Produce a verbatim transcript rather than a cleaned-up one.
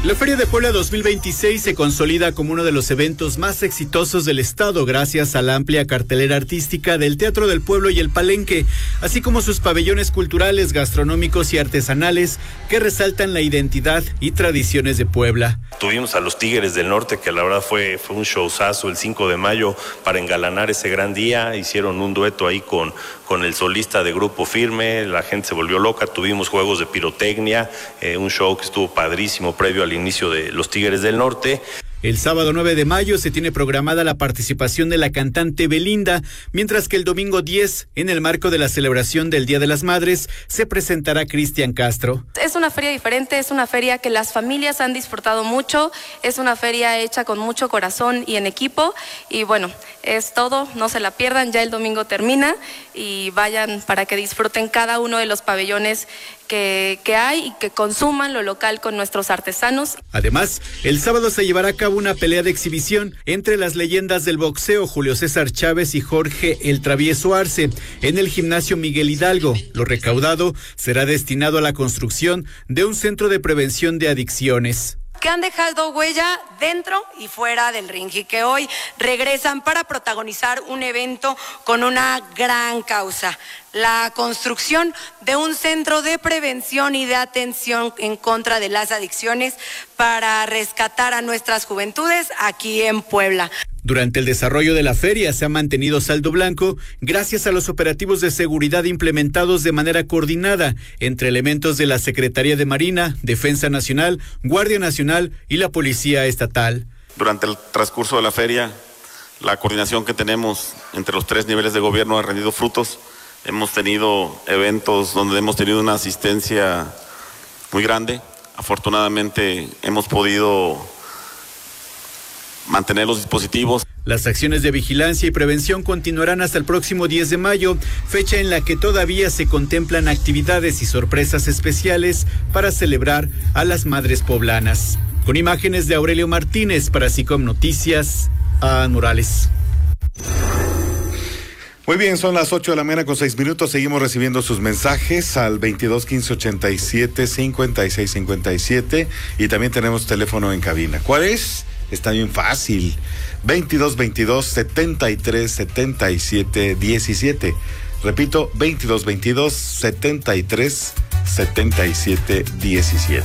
La Feria de Puebla dos mil veintiséis se consolida como uno de los eventos más exitosos del estado gracias a la amplia cartelera artística del Teatro del Pueblo y el Palenque, así como sus pabellones culturales, gastronómicos y artesanales que resaltan la identidad y tradiciones de Puebla. Tuvimos a los Tigres del Norte, que la verdad fue, fue un showzazo el cinco de mayo para engalanar ese gran día. Hicieron un dueto ahí con, con el solista de Grupo Firme, la gente se volvió loca. Tuvimos juegos de pirotecnia, eh, un show que estuvo padrísimo previo al inicio de los Tigres del Norte. El sábado nueve de mayo se tiene programada la participación de la cantante Belinda, mientras que el domingo diez, en el marco de la celebración del Día de las Madres, se presentará Cristian Castro. Es una feria diferente, es una feria que las familias han disfrutado mucho, es una feria hecha con mucho corazón y en equipo, y bueno, es todo, no se la pierdan, ya el domingo termina y vayan para que disfruten cada uno de los pabellones que, que hay y que consuman lo local con nuestros artesanos. Además, el sábado se llevará a cabo una pelea de exhibición entre las leyendas del boxeo Julio César Chávez y Jorge el Travieso Arce en el gimnasio Miguel Hidalgo. Lo recaudado será destinado a la construcción de un centro de prevención de adicciones, que han dejado huella dentro y fuera del ring y que hoy regresan para protagonizar un evento con una gran causa, la construcción de un centro de prevención y de atención en contra de las adicciones para rescatar a nuestras juventudes aquí en Puebla. Durante el desarrollo de la feria se ha mantenido saldo blanco gracias a los operativos de seguridad implementados de manera coordinada entre elementos de la Secretaría de Marina, Defensa Nacional, Guardia Nacional y la Policía Estatal. Durante el transcurso de la feria, la coordinación que tenemos entre los tres niveles de gobierno ha rendido frutos. Hemos tenido eventos donde hemos tenido una asistencia muy grande. Afortunadamente hemos podido mantener los dispositivos. Las acciones de vigilancia y prevención continuarán hasta el próximo diez de mayo, fecha en la que todavía se contemplan actividades y sorpresas especiales para celebrar a las madres poblanas. Con imágenes de Aurelio Martínez para SICOM Noticias, Adán Morales. Muy bien, son las ocho de la mañana con seis minutos. Seguimos recibiendo sus mensajes al veintidós quince ochenta y siete cincuenta y seis cincuenta y siete y también tenemos teléfono en cabina. ¿Cuál es? Está bien fácil. veintidós veintidós setenta y tres setenta y siete diecisiete. Repito, veintidós veintidós setenta y tres setenta y siete diecisiete.